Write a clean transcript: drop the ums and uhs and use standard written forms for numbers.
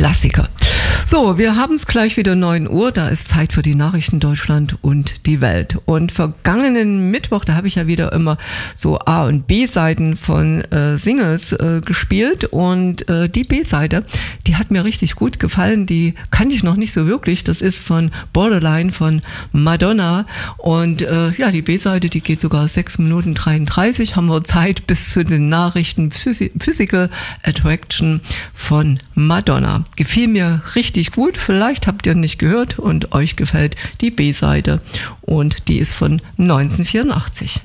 Klassiker. So, wir haben es gleich wieder 9 Uhr, da ist Zeit für die Nachrichten Deutschland und die Welt. Und vergangenen Mittwoch, da habe ich ja wieder immer so A- und B-Seiten von Singles gespielt und die B-Seite, die hat mir richtig gut gefallen, die kannte ich noch nicht so wirklich, das ist von Borderline von Madonna und ja, die B-Seite, die geht sogar 6 Minuten 33, haben wir Zeit bis zu den Nachrichten Physical Attraction von Madonna. Gefiel mir richtig gut, vielleicht habt ihr nicht gehört und euch gefällt die B-Seite und die ist von 1984.